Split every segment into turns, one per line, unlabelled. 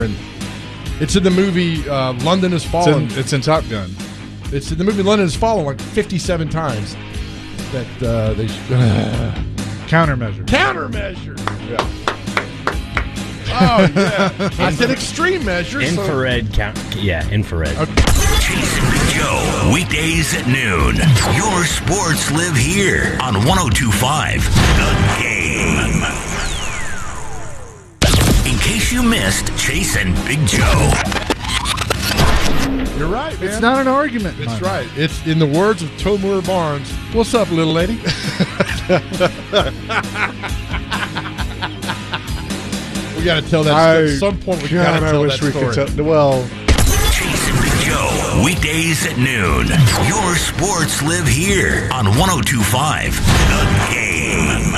It's in the movie London Has Fallen.
It's in Top Gun.
It's in the movie London Has Fallen like 57 times. That they
Countermeasure.
Yeah. Oh, yeah. I said extreme measure.
Infrared count. Yeah, infrared.
Okay.
Jason and Joe, weekdays at noon. Your sports live here on 102.5 The Game. In case you missed Chase and Big Joe.
You're right, man.
It's not an argument.
It's right. It's in the words of Tomura Barnes. What's up, little lady? We got to tell that at some point. We got to tell that story.
Well,
Jason and Joe, weekdays at noon. Your sports live here on 102.5 The Game.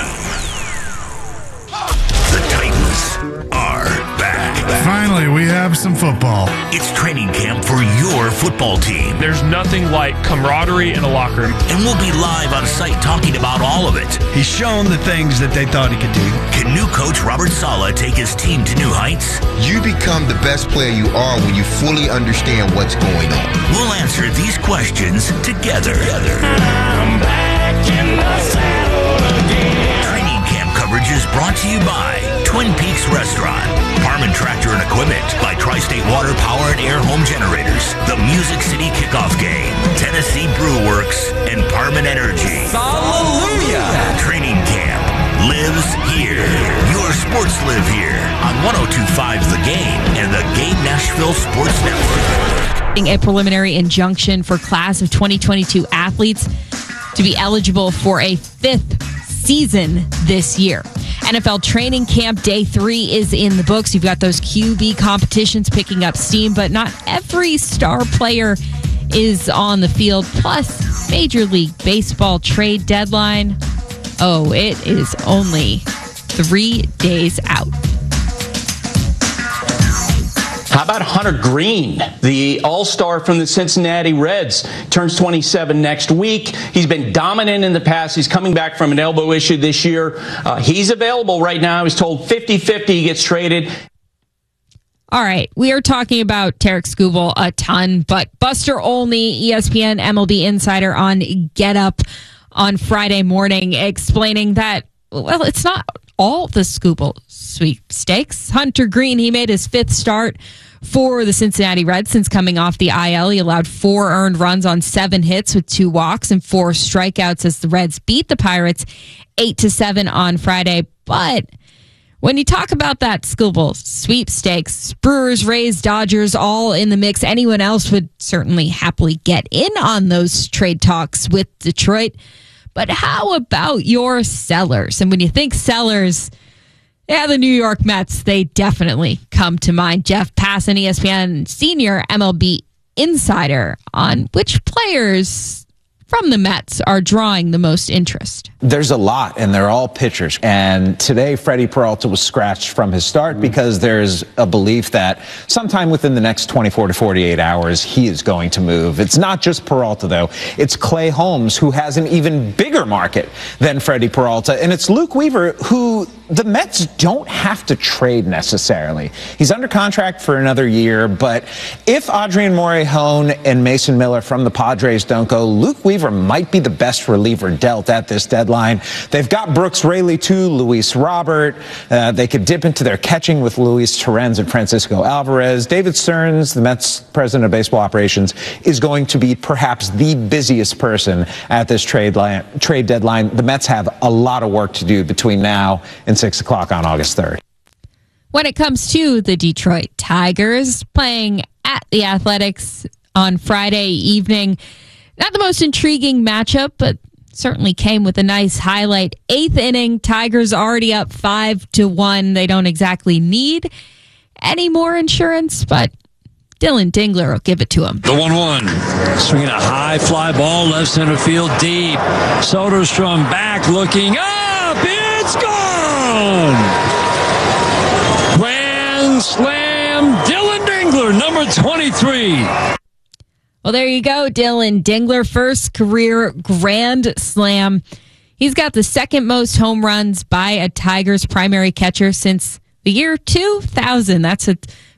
The Titans are back.
finally, we have some football.
It's training camp for your football team.
There's nothing like camaraderie in a locker room.
And we'll be live on site talking about all of it.
He's shown the things that they thought he could do.
Can new coach Robert Saleh take his team to new heights?
You become the best player you are when you fully understand what's going on.
We'll answer these questions together.
I'm back in the saddle again.
Training camp coverage is brought to you by Twin Peaks Restaurant, Parman Tractor and Equipment, by Tri-State Water Power and Air Home Generators, the Music City Kickoff Game, Tennessee Brew Works, and Parman Energy.
Hallelujah!
Training camp lives here. Your sports live here on 102.5 The Game and the Game Nashville Sports Network.
A preliminary injunction for class of 2022 athletes to be eligible for a fifth season this year. NFL training camp day 3 is in the books. You've got those QB competitions picking up steam, but not every star player is on the field. Plus, Major League Baseball trade deadline. Oh, it is only 3 days out.
How about Hunter Green, the all-star from the Cincinnati Reds? Turns 27 next week. He's been dominant in the past. He's coming back from an elbow issue this year. He's available right now. I was told 50-50 he gets traded.
All right, we are talking about Tarek Skubal a ton, but Buster Olney, ESPN MLB insider on Get Up on Friday morning, explaining that, well, it's not all the Skubal sweepstakes. Hunter Green, he made his 5th start for the Cincinnati Reds since coming off the IL. He allowed 4 earned runs on 7 hits with 2 walks and 4 strikeouts as the Reds beat the Pirates 8-7 on Friday. But when you talk about that Skubal sweepstakes, Brewers, Rays, Dodgers, all in the mix, anyone else would certainly happily get in on those trade talks with Detroit. But how about your sellers? And when you think sellers, yeah, the New York Mets, they definitely come to mind. Jeff Passan, ESPN senior MLB insider, on which players from the Mets are drawing the most interest.
There's a lot, and they're all pitchers. And today, Freddie Peralta was scratched from his start because there's a belief that sometime within the next 24 to 48 hours, he is going to move. It's not just Peralta, though. It's Clay Holmes, who has an even bigger market than Freddie Peralta. And it's Luke Weaver, who the Mets don't have to trade necessarily. He's under contract for another year, but if Adrian Morejon and Mason Miller from the Padres don't go, Luke Weaver might be the best reliever dealt at this deadline. They've got Brooks Raley too, Luis Robert. They could dip into their catching with Luis Torrens and Francisco Alvarez. David Stearns, the Mets president of baseball operations, is going to be perhaps the busiest person at this trade deadline. The Mets have a lot of work to do between now and 6 o'clock on August 3rd.
When it comes to the Detroit Tigers playing at the Athletics on Friday evening, not the most intriguing matchup, but certainly came with a nice highlight. 8th inning, Tigers already up 5-1. They don't exactly need any more insurance, but Dylan Dingler will give it to him.
The 1-1. Swinging a high fly ball, left center field deep. Soderstrom back, looking up. It's gone! Grand slam, Dylan Dingler, number 23.
Well, there you go, Dylan Dingler, first career grand slam. He's got the second most home runs by a Tigers primary catcher since the year 2000. That's a